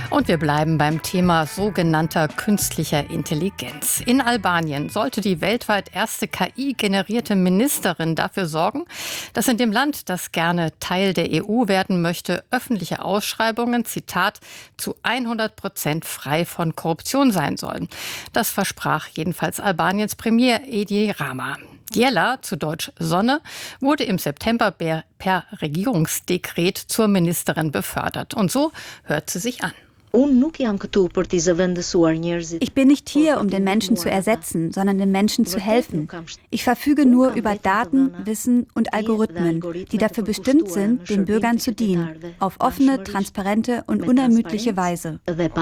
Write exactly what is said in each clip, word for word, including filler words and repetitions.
Und wir bleiben beim Thema sogenannter künstlicher Intelligenz. In Albanien sollte die weltweit erste K I-generierte Ministerin dafür sorgen, dass in dem Land, das gerne Teil der E U werden möchte, öffentliche Ausschreibungen, Zitat, zu hundert Prozent frei von Korruption sein sollen. Das versprach jedenfalls Albaniens Premier Edi Rama. Djela, zu Deutsch Sonne, wurde im September per Regierungsdekret zur Ministerin befördert. Und so hört sie sich an. Ich bin nicht hier, um den Menschen zu ersetzen, sondern den Menschen zu helfen. Ich verfüge nur über Daten, Wissen und Algorithmen, die dafür bestimmt sind, den Bürgern zu dienen, auf offene, transparente und unermüdliche Weise.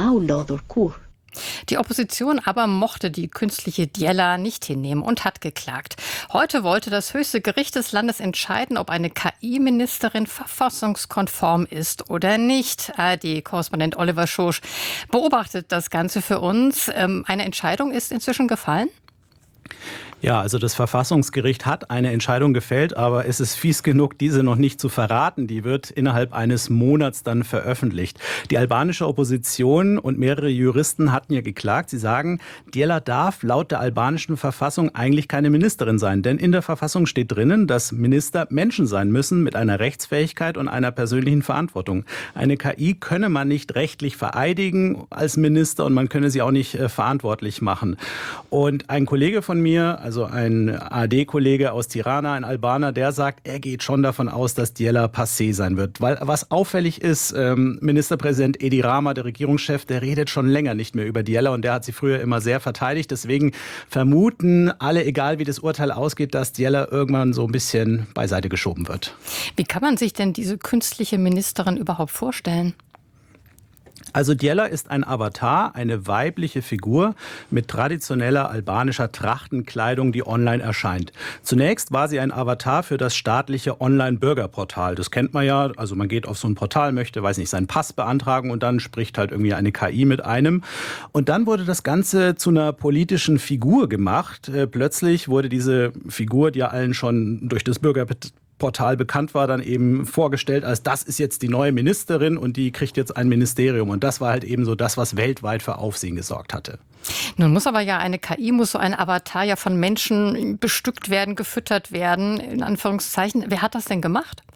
Die Opposition aber mochte die künstliche Djela nicht hinnehmen und hat geklagt. Heute wollte das höchste Gericht des Landes entscheiden, ob eine K I-Ministerin verfassungskonform ist oder nicht. A R D-Korrespondent Oliver Schosch beobachtet das Ganze für uns. Eine Entscheidung ist inzwischen gefallen? Ja, also das Verfassungsgericht hat eine Entscheidung gefällt, aber es ist fies genug, diese noch nicht zu verraten. Die wird innerhalb eines Monats dann veröffentlicht. Die albanische Opposition und mehrere Juristen hatten ja geklagt. Sie sagen, Djela darf laut der albanischen Verfassung eigentlich keine Ministerin sein. Denn in der Verfassung steht drinnen, dass Minister Menschen sein müssen mit einer Rechtsfähigkeit und einer persönlichen Verantwortung. Eine K I könne man nicht rechtlich vereidigen als Minister und man könne sie auch nicht äh, verantwortlich machen. Und ein Kollege von mir, also Also ein A R D-Kollege aus Tirana, ein Albaner, der sagt, er geht schon davon aus, dass Djela passé sein wird. Weil was auffällig ist, ähm, Ministerpräsident Edi Rama, der Regierungschef, der redet schon länger nicht mehr über Djela und der hat sie früher immer sehr verteidigt. Deswegen vermuten alle, egal wie das Urteil ausgeht, dass Djela irgendwann so ein bisschen beiseite geschoben wird. Wie kann man sich denn diese künstliche Ministerin überhaupt vorstellen? Also Djela ist ein Avatar, eine weibliche Figur mit traditioneller albanischer Trachtenkleidung, die online erscheint. Zunächst war sie ein Avatar für das staatliche Online-Bürgerportal. Das kennt man ja, also man geht auf so ein Portal, möchte, weiß nicht, seinen Pass beantragen und dann spricht halt irgendwie eine K I mit einem. Und dann wurde das Ganze zu einer politischen Figur gemacht. Plötzlich wurde diese Figur, die ja allen schon durch das Bürgerportal Portal bekannt war, dann eben vorgestellt als das ist jetzt die neue Ministerin und die kriegt jetzt ein Ministerium. Und das war halt eben so das, was weltweit für Aufsehen gesorgt hatte. Nun muss aber ja eine K I, muss so ein Avatar ja von Menschen bestückt werden, gefüttert werden, in Anführungszeichen. Wer hat das denn gemacht?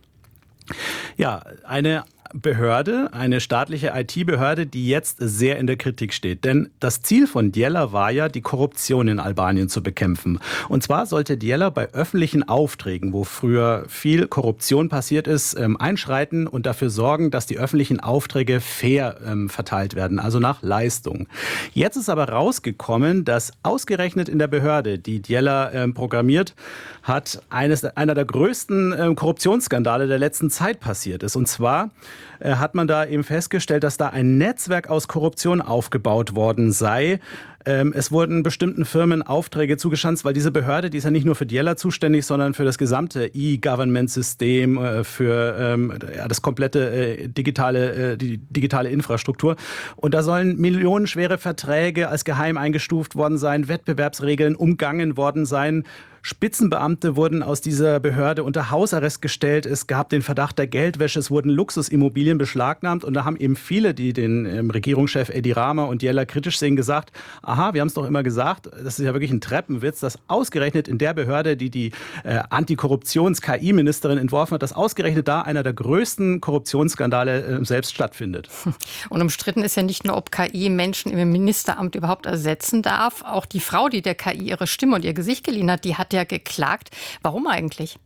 Ja, eine Behörde, eine staatliche I T-Behörde, die jetzt sehr in der Kritik steht. Denn das Ziel von Djela war ja, die Korruption in Albanien zu bekämpfen. Und zwar sollte Djela bei öffentlichen Aufträgen, wo früher viel Korruption passiert ist, einschreiten und dafür sorgen, dass die öffentlichen Aufträge fair ähm, verteilt werden, also nach Leistung. Jetzt ist aber rausgekommen, dass ausgerechnet in der Behörde, die Djela ähm, programmiert hat, eines, einer der größten ähm, Korruptionsskandale der letzten Zeit passiert ist. Und zwar hat man da eben festgestellt, dass da ein Netzwerk aus Korruption aufgebaut worden sei. Es wurden bestimmten Firmen Aufträge zugeschanzt, weil diese Behörde, die ist ja nicht nur für Djela zuständig, sondern für das gesamte E-Government-System, für ähm, ja, das komplette äh, digitale, äh, die digitale Infrastruktur. Und da sollen millionenschwere Verträge als geheim eingestuft worden sein, Wettbewerbsregeln umgangen worden sein. Spitzenbeamte wurden aus dieser Behörde unter Hausarrest gestellt. Es gab den Verdacht der Geldwäsche. Es wurden Luxusimmobilien beschlagnahmt. Und da haben eben viele, die den ähm, Regierungschef Edi Rama und Djela kritisch sehen, gesagt, aha, wir haben es doch immer gesagt, das ist ja wirklich ein Treppenwitz, dass ausgerechnet in der Behörde, die die äh, Antikorruptions-K I-Ministerin entworfen hat, dass ausgerechnet da einer der größten Korruptionsskandale äh, selbst stattfindet. Und umstritten ist ja nicht nur, ob K I Menschen im Ministeramt überhaupt ersetzen darf. Auch die Frau, die der K I ihre Stimme und ihr Gesicht geliehen hat, die hat ja geklagt. Warum eigentlich?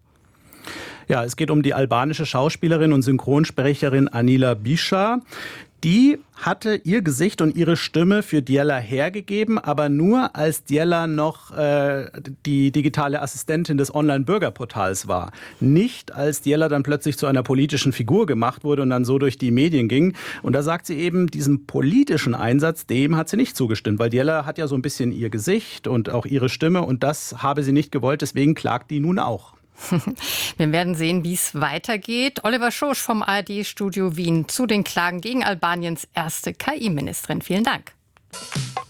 Ja, es geht um die albanische Schauspielerin und Synchronsprecherin Anila Bischa. Die hatte ihr Gesicht und ihre Stimme für Djela hergegeben, aber nur als Djela noch äh, die digitale Assistentin des Online-Bürgerportals war. Nicht als Djela dann plötzlich zu einer politischen Figur gemacht wurde und dann so durch die Medien ging. Und da sagt sie eben, diesem politischen Einsatz, dem hat sie nicht zugestimmt, weil Djela hat ja so ein bisschen ihr Gesicht und auch ihre Stimme und das habe sie nicht gewollt, deswegen klagt die nun auch. Wir werden sehen, wie es weitergeht. Oliver Schosch vom A R D-Studio Wien zu den Klagen gegen Albaniens erste K I-Ministerin. Vielen Dank.